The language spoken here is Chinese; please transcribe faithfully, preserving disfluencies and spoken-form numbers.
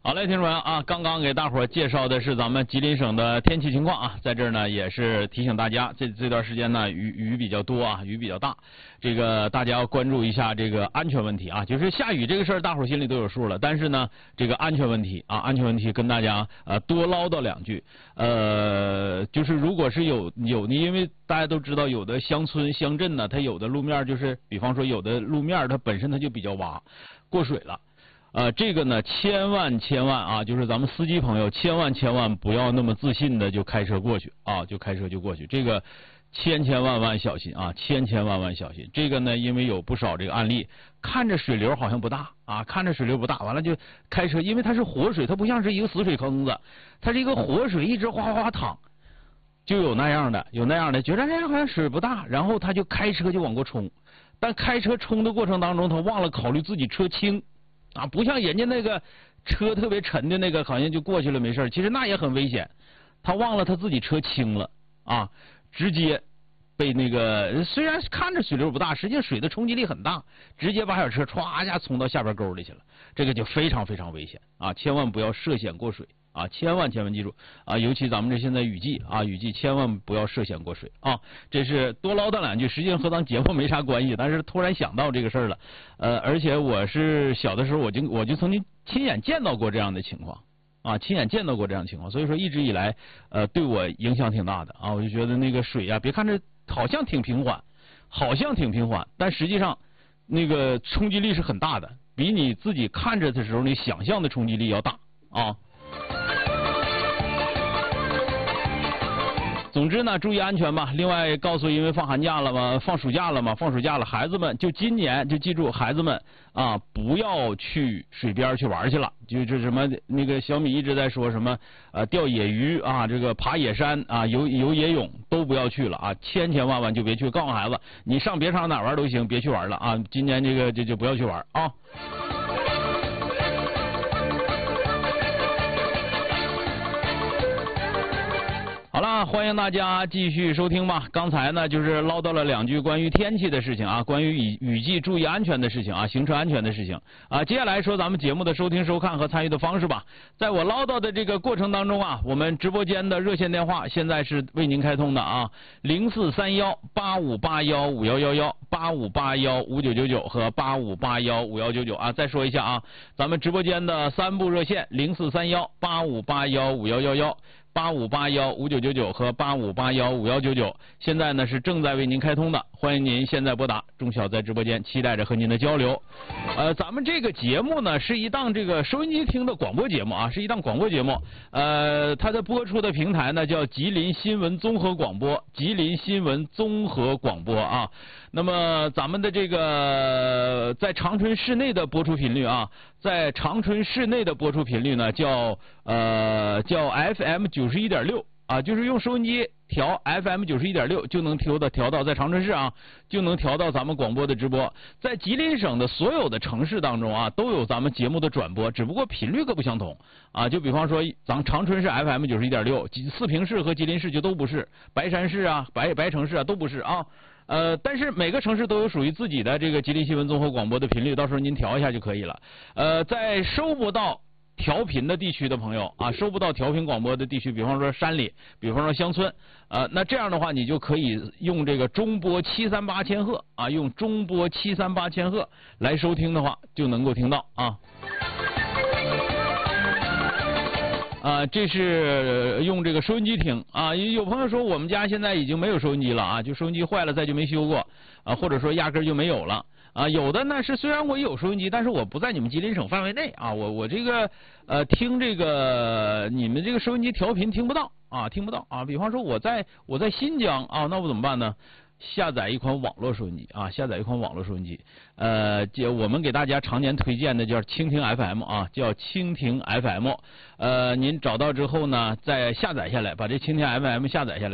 好嘞，听众朋友啊，刚刚给大伙儿介绍的是咱们吉林省的天气情况啊，在这儿呢也是提醒大家，这这段时间呢雨雨比较多啊，雨比较大，这个大家要关注一下这个安全问题啊，就是下雨这个事儿，大伙儿心里都有数了，但是呢，这个安全问题啊，安全问题跟大家呃多唠叨两句，呃，就是如果是有有的，因为大家都知道，有的乡村乡镇呢，它有的路面就是，比方说有的路面它本身它就比较洼，过水了。呃，这个呢，千万千万啊，就是咱们司机朋友，千万千万不要那么自信的就开车过去啊，就开车就过去，这个千千万万小心啊，千千万万小心。这个呢，因为有不少这个案例，看着水流好像不大啊，看着水流不大，完了就开车，因为它是活水，它不像是一个死水坑子，它是一个活水，一直哗哗哗淌，就有那样的，有那样的，觉得那样好像水不大，然后他就开车就往过冲，但开车冲的过程当中，他忘了考虑自己车轻。啊，不像人家那个车特别沉的那个，好像就过去了没事，其实那也很危险。他忘了他自己车轻了啊，直接被那个虽然看着水流不大，实际上水的冲击力很大，直接把小车歘一下冲到下边沟里去了，这个就非常非常危险啊！千万不要涉险过水啊！千万千万记住啊！尤其咱们这现在雨季啊，雨季千万不要涉险过水啊！这是多唠叨两句，实际上和咱节目没啥关系，但是突然想到这个事儿了。呃，而且我是小的时候我就我就曾经亲眼见到过这样的情况啊，亲眼见到过这样的情况，所以说一直以来呃对我影响挺大的啊，我就觉得那个水啊，别看这好像挺平缓，好像挺平缓，但实际上那个冲击力是很大的，比你自己看着的时候你想象的冲击力要大啊。总之呢，注意安全吧。另外，告诉因为放寒假了嘛，放暑假了嘛，放暑假了，孩子们就今年就记住，孩子们啊，不要去水边去玩去了。就这什么那个小米一直在说什么呃钓野鱼啊，这个爬野山啊，游游野泳都不要去了啊，千千万万就别去。告诉孩子，你上别上哪玩都行，别去玩了啊。今年这个就就不要去玩啊。好了，欢迎大家继续收听吧。刚才呢，就是唠叨了两句关于天气的事情啊，关于雨雨季注意安全的事情啊，行车安全的事情啊。接下来说咱们节目的收听、收看和参与的方式吧。在我唠叨的这个过程当中啊，我们直播间的热线电话现在是为您开通的啊，零四三幺八五八幺五幺幺幺、八五八幺五九九九和八五八幺五幺九九啊。再说一下啊，咱们直播间的三部热线零四三幺八五八幺五幺幺幺。八五八幺五九九九和八五八幺五幺九九，现在呢是正在为您开通的，欢迎您现在拨打。钟晓在直播间期待着和您的交流。呃，咱们这个节目呢是一档这个收音机听的广播节目啊，是一档广播节目。呃，它的播出的平台呢叫吉林新闻综合广播，吉林新闻综合广播啊。那么咱们的这个在长春市内的播出频率啊，在长春市内的播出频率呢叫呃叫 F M 九十一点六啊，就是用收音机调 F M 九十一点六就能调的调到在长春市啊，就能调到咱们广播的直播。在吉林省的所有的城市当中啊，都有咱们节目的转播，只不过频率各不相同啊。就比方说咱长春市 F M 九十一点六，四平市和吉林市就都不是，白山市啊、白白城市啊都不是啊。呃，但是每个城市都有属于自己的这个吉林新闻综合广播的频率，到时候您调一下就可以了。呃，在收不到调频的地区的朋友啊，收不到调频广播的地区，比方说山里，比方说乡村，呃，那这样的话你就可以用这个中波七三八千赫啊，用中波七三八千赫来收听的话，就能够听到啊。啊，这是用这个收音机听啊。有朋友说我们家现在已经没有收音机了啊，就收音机坏了再就没修过啊，或者说压根就没有了啊。有的呢是虽然我有收音机，但是我不在你们吉林省范围内啊，我我这个呃听这个你们这个收音机调频听不到啊，听不到啊。比方说我在我在新疆啊，那我怎么办呢？下载一款网络收音机啊，下载一款网络收音机，呃，就我们给大家常年推荐的叫蜻蜓 F M 啊，叫蜻蜓 F M， 呃，您找到之后呢，再下载下来，把这蜻蜓 F M 下载下来。